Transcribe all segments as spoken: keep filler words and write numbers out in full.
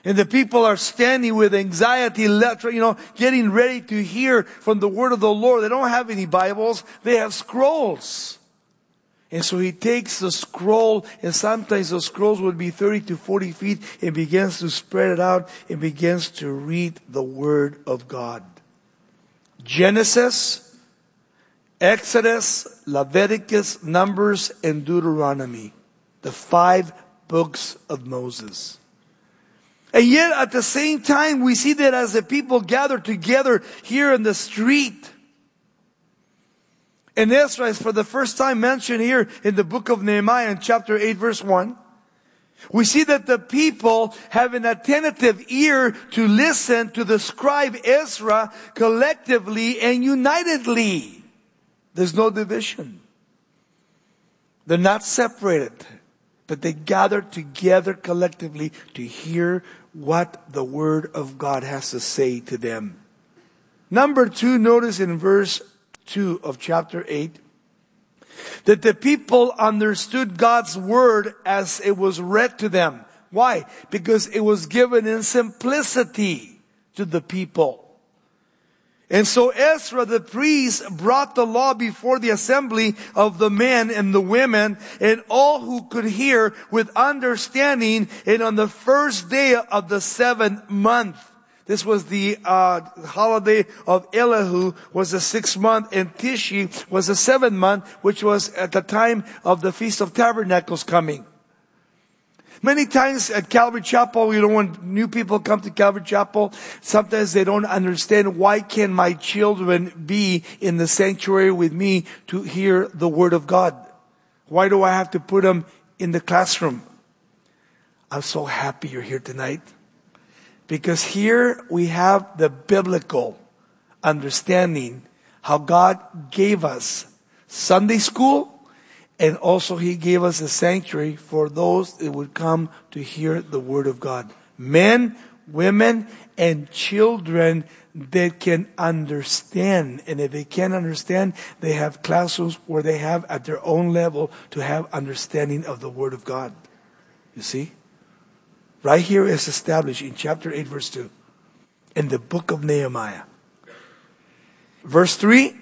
And the people are standing with anxiety, you know, getting ready to hear from the word of the Lord. They don't have any Bibles. They have scrolls. And so he takes the scroll, and sometimes the scrolls would be thirty to forty feet, and begins to spread it out and begins to read the word of God. Genesis, Exodus, Leviticus, Numbers, and Deuteronomy. The five books of Moses. And yet at the same time, we see that as the people gather together here in the street, and Ezra is for the first time mentioned here in the book of Nehemiah in chapter eight verse one. We see that the people have an attentive ear to listen to the scribe Ezra collectively and unitedly. There's no division. They're not separated, but they gather together collectively to hear what the word of God has to say to them. Number two, notice in verse two of chapter eight, that the people understood God's word as it was read to them. Why? Because it was given in simplicity to the people. And so Ezra the priest brought the law before the assembly of the men and the women and all who could hear with understanding. And on the first day of the seventh month, this was the uh, holiday of Elihu, was the sixth month, and Tishi was the seventh month, which was at the time of the Feast of Tabernacles coming. Many times at Calvary Chapel, you know, when new people come to Calvary Chapel, sometimes they don't understand, why can my children be in the sanctuary with me to hear the Word of God? Why do I have to put them in the classroom? I'm so happy you're here tonight. Because here we have the biblical understanding how God gave us Sunday school, and also He gave us a sanctuary for those that would come to hear the Word of God. Men, women, and children that can understand. And if they can't understand, they have classrooms where they have at their own level to have understanding of the Word of God. You see? Right here is established in chapter eight verse two. In the book of Nehemiah. Verse three.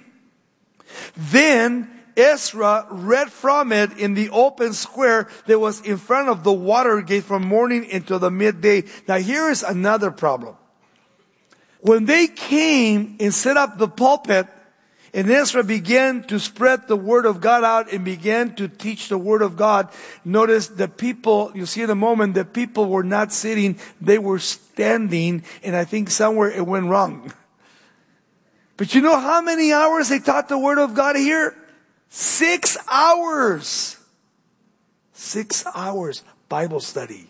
Then Ezra read from it in the open square that was in front of the water gate from morning until the midday. Now here is another problem. When they came and set up the pulpit, and Ezra began to spread the word of God out and began to teach the word of God, notice the people, you see in a moment, the people were not sitting, they were standing, and I think somewhere it went wrong. But you know how many hours they taught the word of God here? Six hours. Six hours Bible study.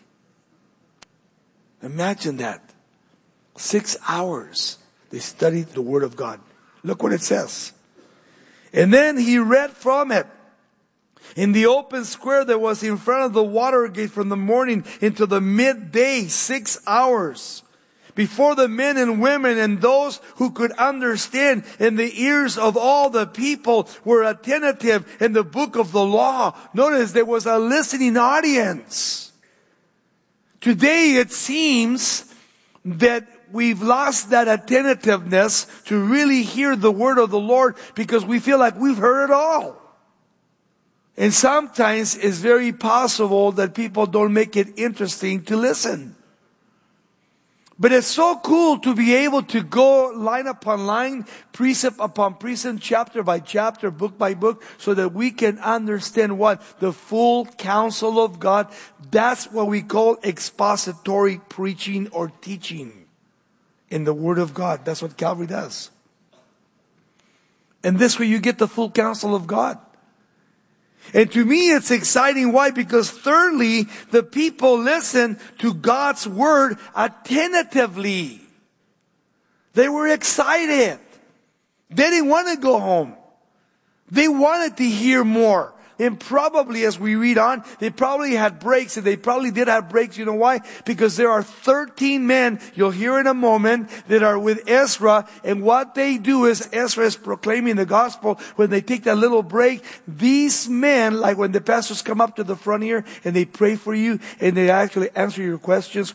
Imagine that. Six hours they studied the word of God. Look what it says. And then he read from it in the open square that was in front of the water gate from the morning into the midday, six hours. Before the men and women and those who could understand, and the ears of all the people were attentive in the book of the law. Notice there was a listening audience. Today it seems that we've lost that attentiveness to really hear the word of the Lord because we feel like we've heard it all. And sometimes it's very possible that people don't make it interesting to listen. But it's so cool to be able to go line upon line, precept upon precept, chapter by chapter, book by book, so that we can understand what? The full counsel of God. That's what we call expository preaching or teaching in the Word of God. That's what Calvary does. And this way you get the full counsel of God. And to me it's exciting. Why? Because thirdly, the people listen to God's Word attentively. They were excited. They didn't want to go home. They wanted to hear more. And probably as we read on, they probably had breaks, and they probably did have breaks. You know why? Because there are thirteen men, you'll hear in a moment, that are with Ezra. And what they do is, Ezra is proclaiming the gospel. When they take that little break, these men, like when the pastors come up to the front here and they pray for you and they actually answer your questions,